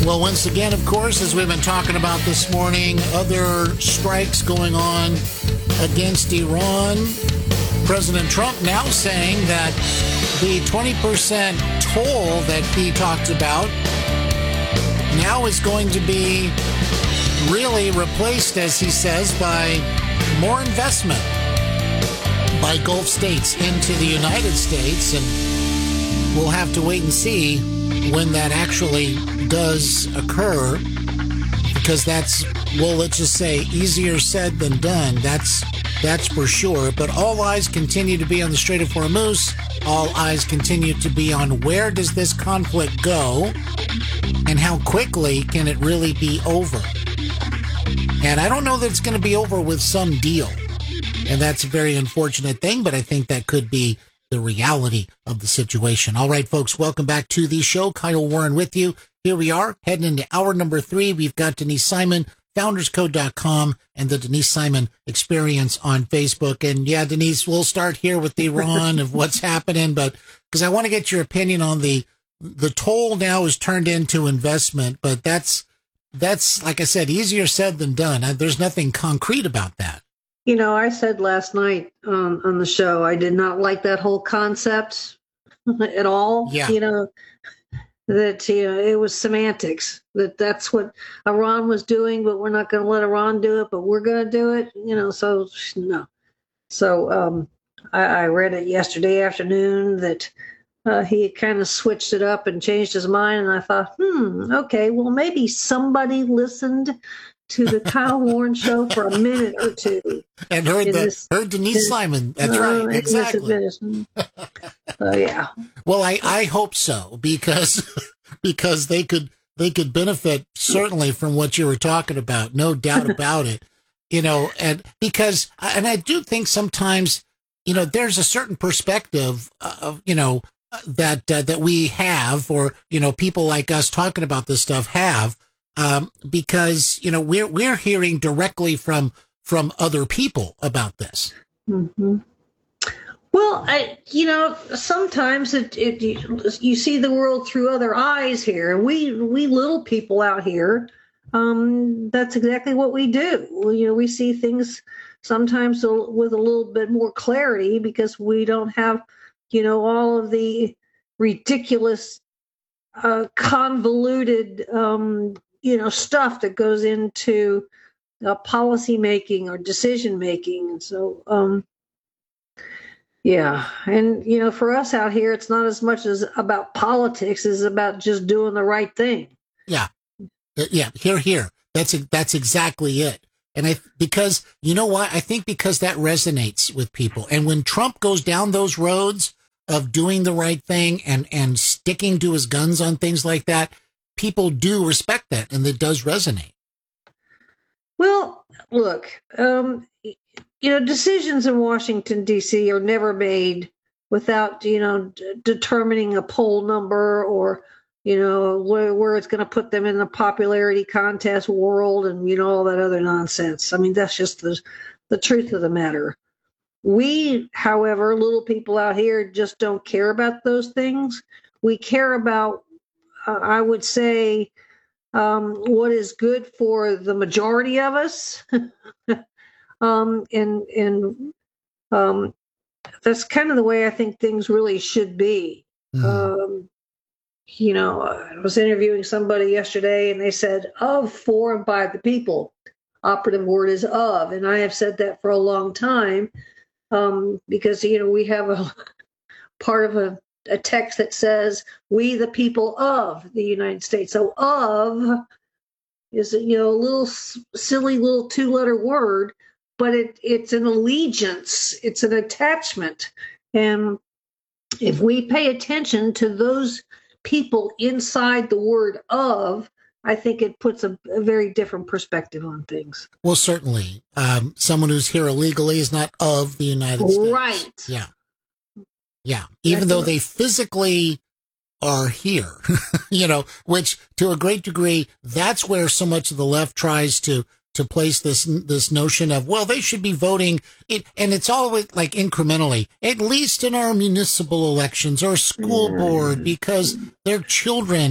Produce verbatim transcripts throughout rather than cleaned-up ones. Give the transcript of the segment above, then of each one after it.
Well, once again, of course, as we've been talking about this morning, other strikes going on against Iran. President Trump now saying that the twenty percent toll that he talked about now is going to be really replaced, as he says, by more investment by Gulf states into the United States. And we'll have to wait and see when that actually does occur, because that's, well, let's just say easier said than done. That's that's for sure. But all eyes continue to be on the Strait of Hormuz. All eyes continue to be on where does this conflict go and how quickly can it really be over. And I don't know that it's going to be over with some deal. And that's a very unfortunate thing, but I think that could be the reality of the situation. All right, folks, welcome back to the show. Kyle Warren with you. Here we are, heading into hour number three. We've got Denise Simon, founders code dot com, and the Denise Simon Experience on Facebook. And yeah, Denise, we'll start here with Iran of what's happening, but because I want to get your opinion on the the toll now is turned into investment, but that's, that's like I said, easier said than done. There's nothing concrete about that. You know, I said last night um, on the show, I did not like that whole concept at all. Yeah. You know, that, you know, it was semantics, that that's what Iran was doing, but we're not going to let Iran do it, but we're going to do it. You know, so no. So um, I, I read it yesterday afternoon that uh, he had kind of switched it up and changed his mind. And I thought, hmm, okay, well, maybe somebody listened to the Kyle Warren show for a minute or two. And heard the this, heard Denise this, Simon. That's uh, right. Exactly. So yeah. Well, I, I hope so, because because they could they could benefit certainly from what you were talking about, no doubt about it. You know, and because and I do think sometimes, you know, there's a certain perspective of, you know, that uh, that we have, or, you know, people like us talking about this stuff have. Um, because, you know, we're, we're hearing directly from, from other people about this. Mm-hmm. Well, I, you know, sometimes it, it, you, you see the world through other eyes here. We, we little people out here, um, that's exactly what we do. You know, we see things sometimes with a little bit more clarity because we don't have, you know, all of the ridiculous, uh, convoluted, um, you know, stuff that goes into uh, policy making or decision making. And so, um, yeah. And, you know, for us out here, it's not as much as about politics as about just doing the right thing. Yeah. Yeah. Here, here. That's, that's exactly it. And I, because you know what? I think because that resonates with people. And when Trump goes down those roads of doing the right thing and, and sticking to his guns on things like that, people do respect that, and it does resonate. Well, look, um, you know, decisions in Washington, D C are never made without, you know, d- determining a poll number or, you know, where, where it's going to put them in the popularity contest world and, you know, all that other nonsense. I mean, that's just the, the truth of the matter. We, however, little people out here just don't care about those things. We care about, Uh, I would say, um, what is good for the majority of us. um, and and um, that's kind of the way I think things really should be. Mm. Um, you know, I was interviewing somebody yesterday and they said, of, for, and by the people. Operative word is of. And I have said that for a long time um, because, you know, we have a part of a a text that says, we the people of the United States. So of is, you know, a little silly little two letter word, but it, it's an allegiance. It's an attachment. And if we pay attention to those people inside the word of, I think it puts a, a very different perspective on things. Well, certainly. Um, someone who's here illegally is not of the United States. Right. Yeah. Yeah, even That's though right. they physically are here, you know, which to a great degree, that's where so much of the left tries to to place this this notion of, well, they should be voting it, and it's always like incrementally, at least in our municipal elections or school board, because their children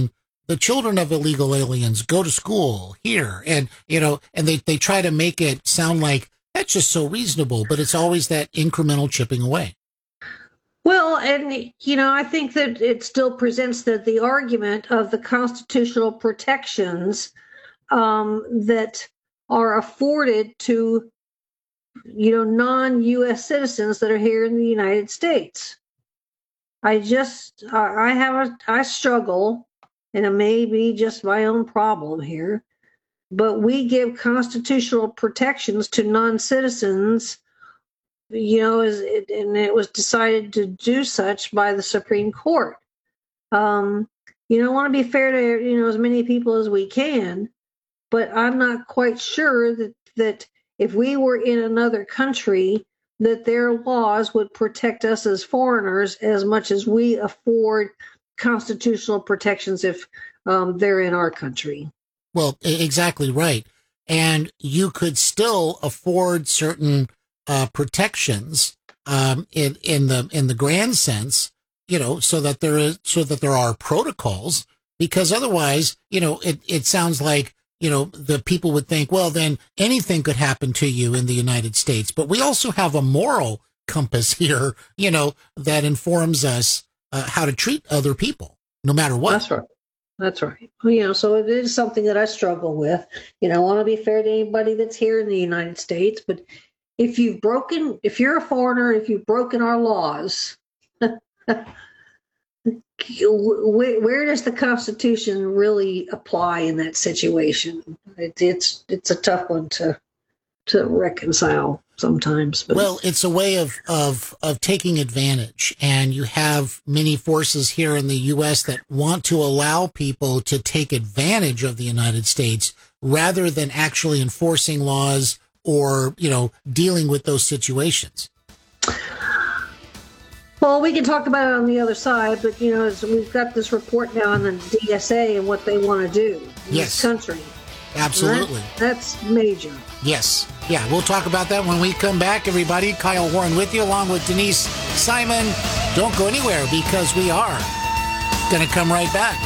the children of illegal aliens go to school here. And, you know, and they, they try to make it sound like that's just so reasonable, but it's always that incremental chipping away. Well, and, you know, I think that it still presents the, the argument of the constitutional protections um, that are afforded to, you know, non-U S citizens that are here in the United States. I just, I have a, I struggle, and it may be just my own problem here, but we give constitutional protections to non-citizens, you know, as it, and it was decided to do such by the Supreme Court. Um, you know, I want to be fair to, you know, as many people as we can, but I'm not quite sure that, that if we were in another country, that their laws would protect us as foreigners as much as we afford constitutional protections if um, they're in our country. Well, exactly right. And you could still afford certain uh, protections um, in, in the in the grand sense, you know, so that there is so that there are protocols, because otherwise, you know, it, it sounds like, you know, the people would think, well, then anything could happen to you in the United States. But we also have a moral compass here, you know, that informs us uh, how to treat other people, no matter what. That's right. That's right. You know, so it is something that I struggle with. You know, I want to be fair to anybody that's here in the United States. But if you've broken, if you're a foreigner, if you've broken our laws, Where, where does the Constitution really apply in that situation? It, it's it's a tough one to to reconcile sometimes. But. Well, it's a way of, of of taking advantage, and you have many forces here in the U S that want to allow people to take advantage of the United States rather than actually enforcing laws or, you know, dealing with those situations. Well, we can talk about it on the other side, but, you know, as we've got this report now on the D S A and what they want to do in yes. this country. Absolutely. That, that's major. Yes. Yeah, we'll talk about that when we come back, everybody. Kyle Warren with you, along with Denise Simon. Don't go anywhere, because we are going to come right back.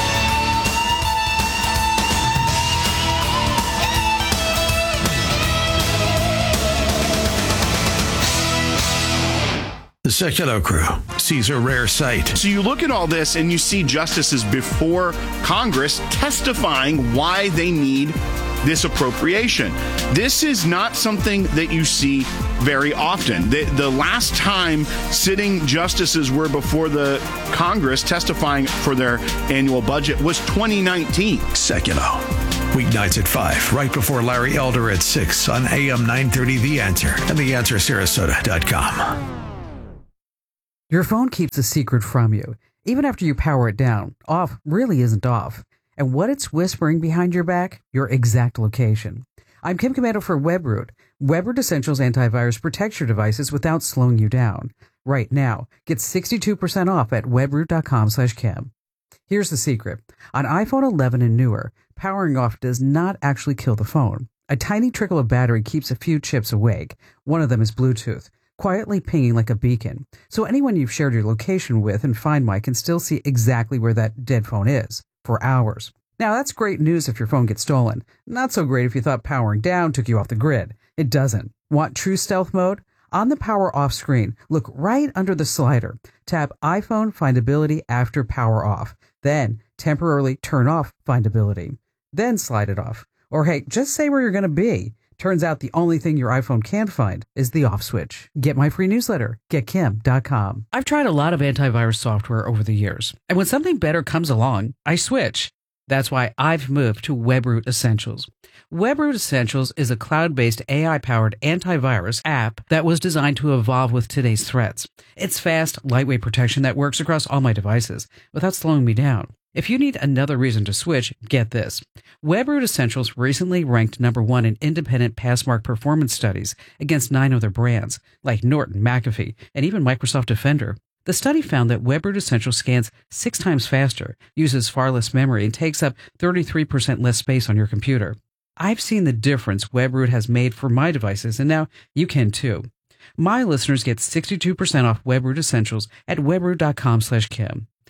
The Secular Crew sees a rare sight. So you look at all this and you see justices before Congress testifying why they need this appropriation. This is not something that you see very often. The, the last time sitting justices were before the Congress testifying for their annual budget was twenty nineteen. Secular. Weeknights at five, right before Larry Elder at six on A M nine thirty The Answer and the answer sarasota dot com. Your phone keeps a secret from you. Even after you power it down, off really isn't off. And what it's whispering behind your back? Your exact location. I'm Kim Commando for WebRoot. WebRoot Essentials Antivirus protects your devices without slowing you down. Right now, get sixty-two percent off at webroot.com slash Kim. Here's the secret. On iPhone eleven and newer, powering off does not actually kill the phone. A tiny trickle of battery keeps a few chips awake. One of them is Bluetooth, quietly pinging like a beacon. So anyone you've shared your location with in Find My can still see exactly where that dead phone is for hours. Now, that's great news if your phone gets stolen. Not so great if you thought powering down took you off the grid. It doesn't. Want true stealth mode? On the power off screen, look right under the slider. Tap iPhone Findability after power off. Then temporarily turn off Findability. Then slide it off. Or hey, just say where you're going to be. Turns out the only thing your iPhone can't find is the off switch. Get my free newsletter, get kim dot com. I've tried a lot of antivirus software over the years, and when something better comes along, I switch. That's why I've moved to WebRoot Essentials. WebRoot Essentials is a cloud-based A I-powered antivirus app that was designed to evolve with today's threats. It's fast, lightweight protection that works across all my devices without slowing me down. If you need another reason to switch, get this. WebRoot Essentials recently ranked number one in independent Passmark performance studies against nine other brands, like Norton, McAfee, and even Microsoft Defender. The study found that WebRoot Essentials scans six times faster, uses far less memory, and takes up thirty-three percent less space on your computer. I've seen the difference WebRoot has made for my devices, and now you can too. My listeners get sixty-two percent off WebRoot Essentials at webroot.com slash Kim.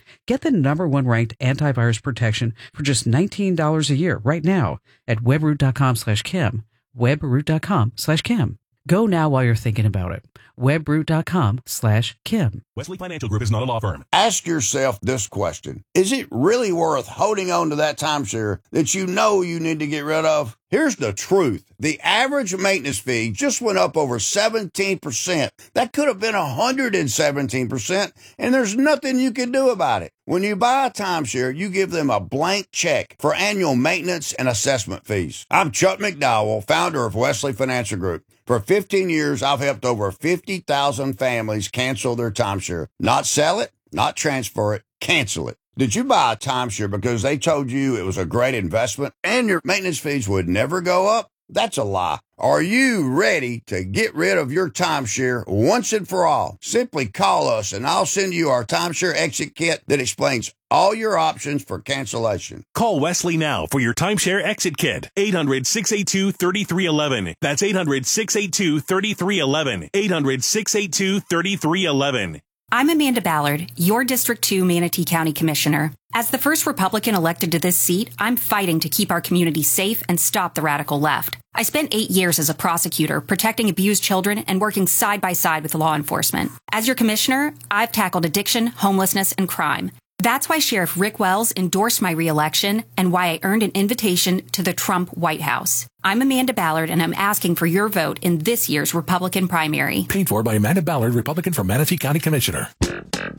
Get the number one ranked antivirus protection for just nineteen dollars a year right now at webroot.com slash Kim. webroot.com slash Kim. Go now while you're thinking about it. webroot.com slash Kim. Wesley Financial Group is not a law firm. Ask yourself this question. Is it really worth holding on to that timeshare that you know you need to get rid of? Here's the truth. The average maintenance fee just went up over seventeen percent. That could have been one hundred seventeen percent, and there's nothing you can do about it. When you buy a timeshare, you give them a blank check for annual maintenance and assessment fees. I'm Chuck McDowell, founder of Wesley Financial Group. For fifteen years, I've helped over fifty thousand families cancel their timeshare. Not sell it, not transfer it, cancel it. Did you buy a timeshare because they told you it was a great investment and your maintenance fees would never go up? That's a lie. Are you ready to get rid of your timeshare once and for all? Simply call us and I'll send you our timeshare exit kit that explains all your options for cancellation. Call Wesley now for your timeshare exit kit. eight hundred, six eight two, three three one one. That's eight hundred, six eight two, three three one one. eight hundred, six eight two, three three one one. I'm Amanda Ballard, your District two Manatee County Commissioner. As the first Republican elected to this seat, I'm fighting to keep our community safe and stop the radical left. I spent eight years as a prosecutor protecting abused children and working side by side with law enforcement. As your commissioner, I've tackled addiction, homelessness, and crime. That's why Sheriff Rick Wells endorsed my reelection and why I earned an invitation to the Trump White House. I'm Amanda Ballard, and I'm asking for your vote in this year's Republican primary. Paid for by Amanda Ballard, Republican from Manatee County Commissioner.